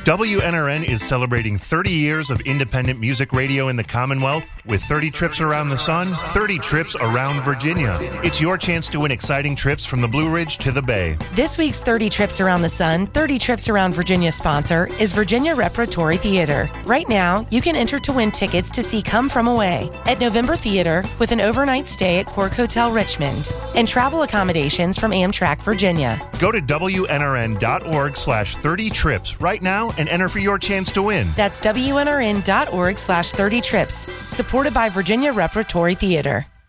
WNRN is celebrating 30 years of independent music radio in the Commonwealth with 30 trips around the sun, 30 trips around Virginia. It's your chance to win exciting trips from the Blue Ridge to the Bay. This week's 30 Trips Around the Sun, 30 Trips Around Virginia sponsor is Virginia Repertory Theater. Right now, you can enter to win tickets to see Come From Away at November Theater with an overnight stay at Cork Hotel Richmond and travel accommodations from Amtrak Virginia. Go to WNRN.org/30trips right now and enter for your chance to win. That's WNRN.org/30trips, supported by Virginia Repertory Theater.